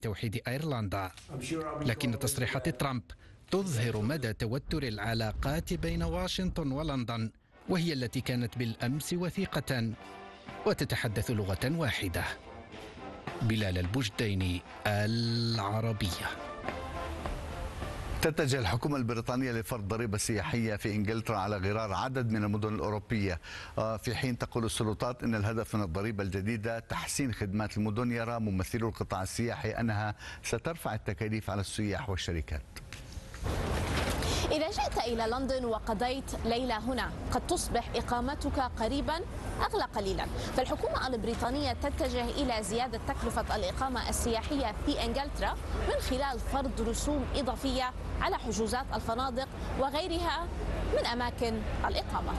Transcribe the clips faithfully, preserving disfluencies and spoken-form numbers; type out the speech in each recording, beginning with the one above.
توحيد أيرلندا. لكن تصريحات ترامب تظهر مدى توتر العلاقات بين واشنطن ولندن، وهي التي كانت بالأمس وثيقة وتتحدث لغة واحدة. بلال البجديني، العربية. تتجه الحكومة البريطانية لفرض ضريبة سياحية في إنجلترا على غرار عدد من المدن الأوروبية، في حين تقول السلطات إن الهدف من الضريبة الجديدة تحسين خدمات المدن. يرى ممثلو القطاع السياحي أنها سترفع التكاليف على السياح والشركات. إذا جئت إلى لندن وقضيت ليلة هنا قد تصبح إقامتك قريبا أغلى قليلا، فالحكومة البريطانية تتجه إلى زيادة تكلفة الإقامة السياحية في إنجلترا من خلال فرض رسوم إضافية على حجوزات الفنادق وغيرها من أماكن الإقامة.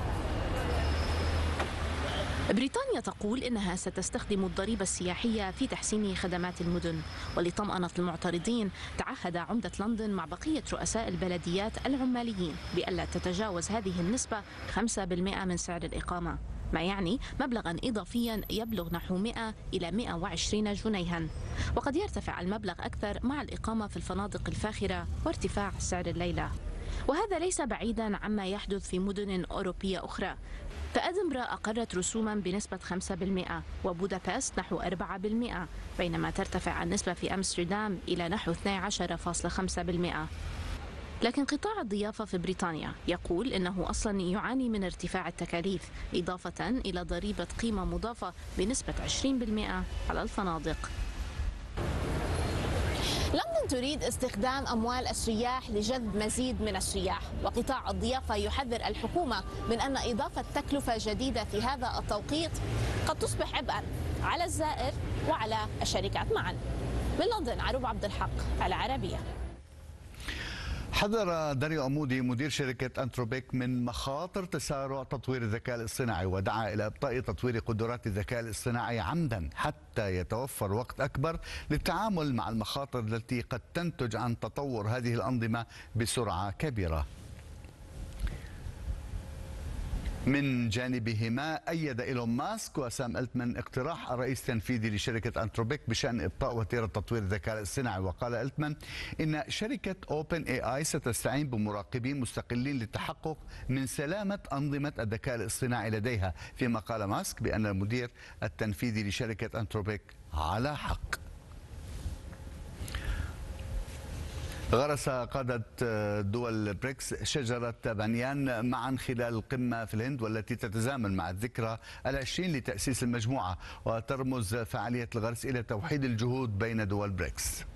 بريطانيا تقول إنها ستستخدم الضريبة السياحية في تحسين خدمات المدن، ولطمأنة المعترضين تعهد عمدة لندن مع بقية رؤساء البلديات العماليين بألا تتجاوز هذه النسبة خمسة بالمئة من سعر الإقامة، ما يعني مبلغا إضافيا يبلغ نحو مئة إلى مئة وعشرين جنيها، وقد يرتفع المبلغ أكثر مع الإقامة في الفنادق الفاخرة وارتفاع سعر الليلة. وهذا ليس بعيدا عما يحدث في مدن أوروبية أخرى، فأدنبرا أقرت رسوما بنسبة خمسة بالمئة وبودابست نحو أربعة بالمئة، بينما ترتفع النسبة في أمستردام إلى نحو اثني عشر فاصلة خمسة بالمئة. لكن قطاع الضيافة في بريطانيا يقول إنه أصلا يعاني من ارتفاع التكاليف، إضافة إلى ضريبة قيمة مضافة بنسبة عشرين بالمئة على الفنادق. لندن تريد استخدام أموال السياح لجذب مزيد من السياح، وقطاع الضيافة يحذر الحكومة من أن إضافة تكلفة جديدة في هذا التوقيت قد تصبح عبئا على الزائر وعلى الشركات معا. من لندن، عروب عبد الحق، العربية. حذر داريو أمودي مدير شركة أنتروبيك من مخاطر تسارع تطوير الذكاء الاصطناعي، ودعا إلى إبطاء تطوير قدرات الذكاء الاصطناعي عمدا حتى يتوفر وقت أكبر للتعامل مع المخاطر التي قد تنتج عن تطور هذه الأنظمة بسرعة كبيرة. من جانبهما أيد إيلون ماسك وسام ألتمان اقتراح الرئيس التنفيذي لشركة أنتروبيك بشأن إبطاء وتيرة تطوير الذكاء الاصطناعي. وقال ألتمان إن شركة أوبن إي آي ستستعين بمراقبين مستقلين للتحقق من سلامة أنظمة الذكاء الاصطناعي لديها، فيما قال ماسك بأن المدير التنفيذي لشركة أنتروبيك على حق. غرس قادة دول بريكس شجرة بنيان معا خلال القمة في الهند، والتي تتزامن مع الذكرى العشرين لتأسيس المجموعة، وترمز فعالية الغرس إلى توحيد الجهود بين دول بريكس.